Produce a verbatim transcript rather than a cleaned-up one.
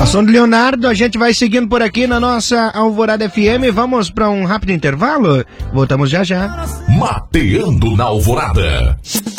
Som do Leonardo, a gente vai seguindo por aqui na nossa Alvorada F M. Vamos para um rápido intervalo? Voltamos já já. Mateando na Alvorada.